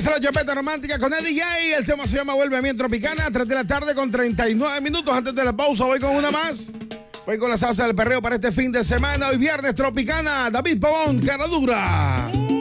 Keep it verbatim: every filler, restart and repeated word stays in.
Comienza la chapeta romántica con Eddie J. El tema se llama Vuelve a mí en Tropicana. tres de la tarde con treinta y nueve minutos. Antes de la pausa voy con una más. Voy con la salsa del perreo para este fin de semana. Hoy viernes Tropicana. David Pavón, Cara Dura.